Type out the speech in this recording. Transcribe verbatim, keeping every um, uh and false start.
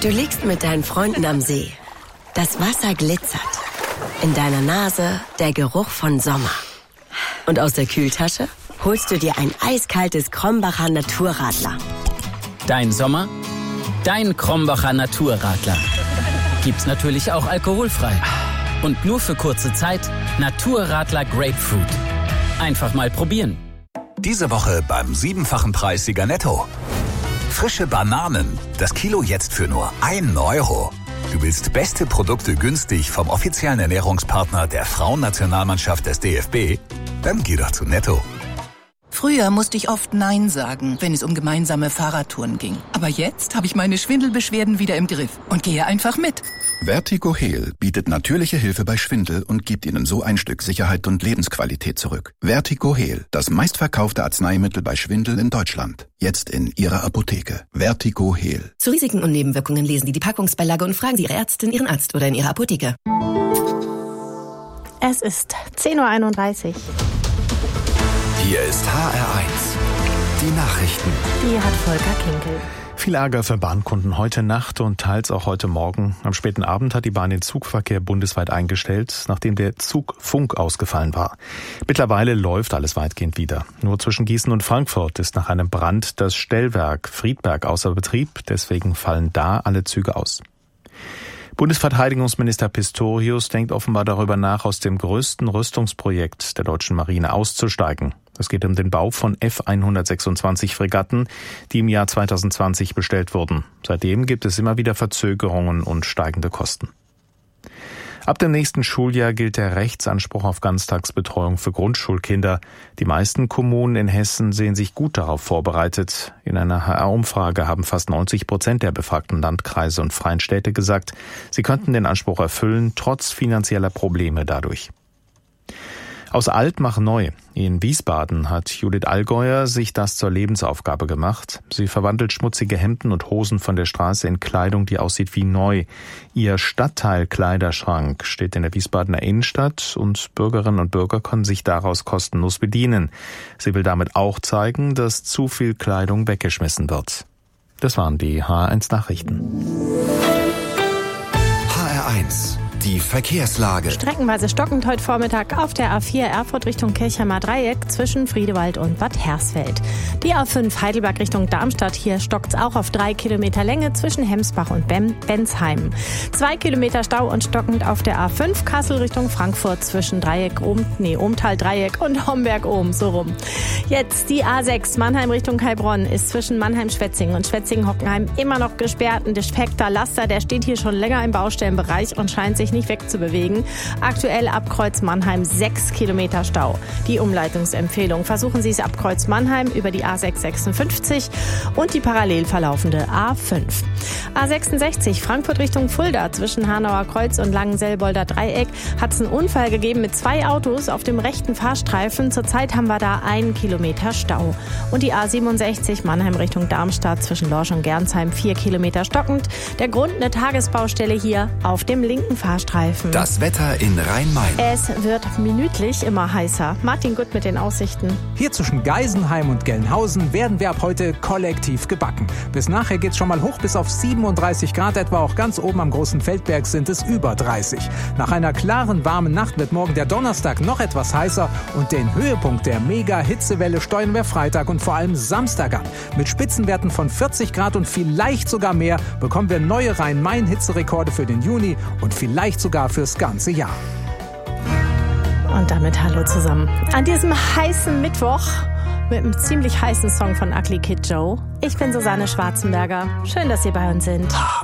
Du liegst mit deinen Freunden am See. Das Wasser glitzert. In deiner Nase der Geruch von Sommer. Und aus der Kühltasche holst du dir ein eiskaltes Krombacher Naturradler. Dein Sommer, dein Krombacher Naturradler. Gibt's natürlich auch alkoholfrei. Und nur für kurze Zeit Naturradler Grapefruit. Einfach mal probieren. Diese Woche beim siebenfachen Preissieger Netto. Frische Bananen, das Kilo jetzt für nur ein Euro. Du willst beste Produkte günstig vom offiziellen Ernährungspartner der Frauennationalmannschaft des D F B? Dann geh doch zu Netto. Früher musste ich oft Nein sagen, wenn es um gemeinsame Fahrradtouren ging. Aber jetzt habe ich meine Schwindelbeschwerden wieder im Griff und gehe einfach mit. Vertigo Heal bietet natürliche Hilfe bei Schwindel und gibt Ihnen so ein Stück Sicherheit und Lebensqualität zurück. Vertigo Heal, das meistverkaufte Arzneimittel bei Schwindel in Deutschland. Jetzt in Ihrer Apotheke. Vertigo Heal. Zu Risiken und Nebenwirkungen lesen Sie die Packungsbeilage und fragen Sie Ihre Ärztin, Ihren Arzt oder in Ihrer Apotheke. Es ist zehn Uhr einunddreißig. Hier ist H R eins. Die Nachrichten. Die hat Volker Kinkel. Viel Ärger für Bahnkunden heute Nacht und teils auch heute Morgen. Am späten Abend hat die Bahn den Zugverkehr bundesweit eingestellt, nachdem der Zugfunk ausgefallen war. Mittlerweile läuft alles weitgehend wieder. Nur zwischen Gießen und Frankfurt ist nach einem Brand das Stellwerk Friedberg außer Betrieb. Deswegen fallen da alle Züge aus. Bundesverteidigungsminister Pistorius denkt offenbar darüber nach, aus dem größten Rüstungsprojekt der deutschen Marine auszusteigen. Es geht um den Bau von F hundertsechsundzwanzig Fregatten, die im Jahr zweitausendzwanzig bestellt wurden. Seitdem gibt es immer wieder Verzögerungen und steigende Kosten. Ab dem nächsten Schuljahr gilt der Rechtsanspruch auf Ganztagsbetreuung für Grundschulkinder. Die meisten Kommunen in Hessen sehen sich gut darauf vorbereitet. In einer H R-Umfrage haben fast neunzig Prozent der befragten Landkreise und freien Städte gesagt, sie könnten den Anspruch erfüllen, trotz finanzieller Probleme dadurch. Aus alt mach neu. In Wiesbaden hat Judith Allgäuer sich das zur Lebensaufgabe gemacht. Sie verwandelt schmutzige Hemden und Hosen von der Straße in Kleidung, die aussieht wie neu. Ihr Stadtteil-Kleiderschrank steht in der Wiesbadener Innenstadt und Bürgerinnen und Bürger können sich daraus kostenlos bedienen. Sie will damit auch zeigen, dass zu viel Kleidung weggeschmissen wird. Das waren die H R eins Nachrichten. H R eins. Die Verkehrslage. Streckenweise stockend heute Vormittag auf der A vier Erfurt Richtung Kirchheimer Dreieck zwischen Friedewald und Bad Hersfeld. Die A fünf Heidelberg Richtung Darmstadt, hier stockt's auch auf drei Kilometer Länge zwischen Hemsbach und Bensheim. Zwei Kilometer Stau und stockend auf der A fünf Kassel Richtung Frankfurt zwischen Dreieck, Ohm, nee, Ohmtal Dreieck und Homberg-Ohm, so rum. Jetzt die A sechs Mannheim Richtung Heilbronn ist zwischen Mannheim-Schwetzingen und Schwetzingen-Hockenheim immer noch gesperrt. Ein defekter Laster, der steht hier schon länger im Baustellenbereich und scheint sich nicht wegzubewegen. Aktuell ab Kreuz Mannheim sechs Kilometer Stau. Die Umleitungsempfehlung: Versuchen Sie es ab Kreuz Mannheim über die A sechs sechsundfünfzig und die parallel verlaufende A fünf. A sechsundsechzig Frankfurt Richtung Fulda zwischen Hanauer Kreuz und Langenselbolder Dreieck hat es einen Unfall gegeben mit zwei Autos auf dem rechten Fahrstreifen. Zurzeit haben wir da einen Kilometer Stau. Und die A siebenundsechzig Mannheim Richtung Darmstadt zwischen Lorsch und Gernsheim vier Kilometer stockend. Der Grund: eine Tagesbaustelle hier auf dem linken Fahrstreifen. Das Wetter in Rhein-Main. Es wird minütlich immer heißer. Martin Gutt mit den Aussichten. Hier zwischen Geisenheim und Gelnhausen werden wir ab heute kollektiv gebacken. Bis nachher geht's schon mal hoch bis auf siebenunddreißig Grad etwa. Auch ganz oben am Großen Feldberg sind es über dreißig. Nach einer klaren, warmen Nacht wird morgen der Donnerstag noch etwas heißer. Und den Höhepunkt der Mega-Hitzewelle steuern wir Freitag und vor allem Samstag an. Mit Spitzenwerten von vierzig Grad und vielleicht sogar mehr bekommen wir neue Rhein-Main-Hitzerekorde für den Juni und vielleicht sogar fürs ganze Jahr. Und damit hallo zusammen. An diesem heißen Mittwoch mit einem ziemlich heißen Song von Ugly Kid Joe. Ich bin Susanne Schwarzenberger. Schön, dass Sie bei uns sind.